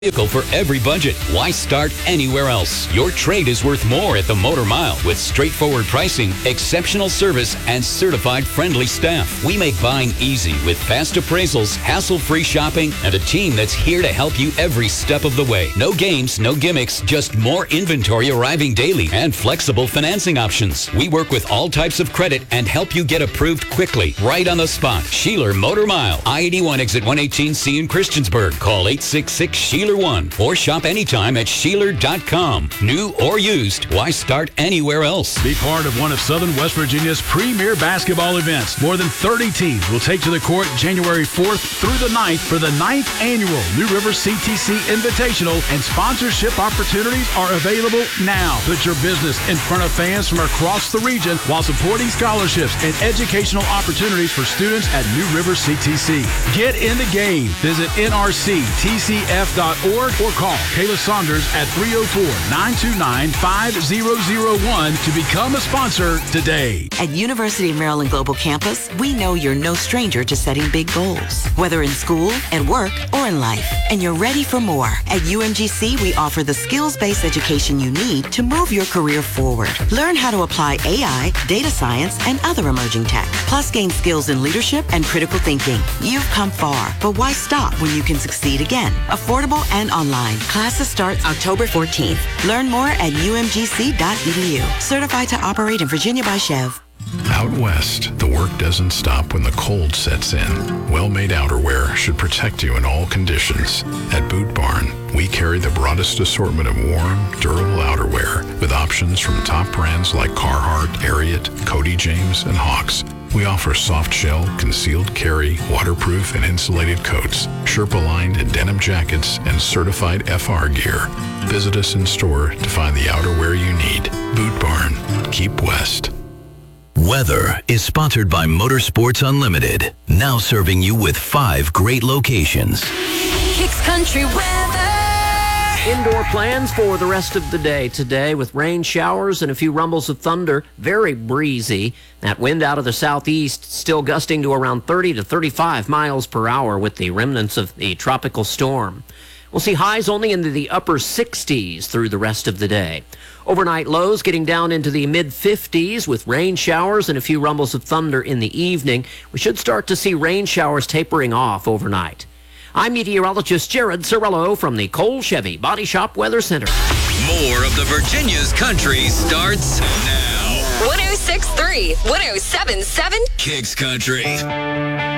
Vehicle for every budget. Why start anywhere else? Your trade is worth more at the Motor Mile with straightforward pricing, exceptional service, and certified friendly staff. We make buying easy with fast appraisals, hassle-free shopping, and a team that's here to help you every step of the way. No games, no gimmicks, just more inventory arriving daily and flexible financing options. We work with all types of credit and help you get approved quickly, right on the spot. Sheeler Motor Mile, I-81 exit 118C in Christiansburg. Call 866-SHEELER1 or shop anytime at Sheeler.com. New or used, why start anywhere else? Be part of one of Southern West Virginia's premier basketball events. More than 30 teams will take to the court January 4th through the 9th for the 9th annual New River CTC Invitational, and sponsorship opportunities are available now. Put your business in front of fans from across the region while supporting scholarships and educational opportunities for students at New River CTC. Get in the game. Visit nrctcf.org or call Kayla Saunders at 304-929-5001 to become a sponsor today. At University of Maryland Global Campus, we know you're no stranger to setting big goals, whether in school, at work, or in life, and you're ready for more. At UMGC, we offer the skills-based education you need to move your career forward. Learn how to apply AI, data science, and other emerging tech, plus gain skills in leadership and critical thinking. You've come far, but why stop when you can succeed again? Affordable and online. Classes start October 14th. Learn more at umgc.edu. Certified to operate in Virginia by Chev. Out west, the work doesn't stop when the cold sets in. Well-made outerwear should protect you in all conditions. At Boot Barn, we carry the broadest assortment of warm, durable outerwear with options from top brands like Carhartt, Ariat, Cody James, and Hawks. We offer soft shell, concealed carry, waterproof and insulated coats, Sherpa-lined and denim jackets, and certified FR gear. Visit us in store to find the outerwear you need. Boot Barn. Keep west. Weather is sponsored by Motorsports Unlimited, now serving you with 5 great locations. Kicks Country weather. Indoor plans for the rest of the day today with rain showers and a few rumbles of thunder. Very breezy. That wind out of the southeast still gusting to around 30 to 35 miles per hour with the remnants of the tropical storm. We'll see highs only into the upper 60s through the rest of the day. Overnight lows getting down into the mid-50s with rain showers and a few rumbles of thunder in the evening. We should start to see rain showers tapering off overnight. I'm meteorologist Jared Cirillo from the Cole Chevy Body Shop Weather Center. More of the Virginia's country starts now. 106.3, 107.7. Kicks Country.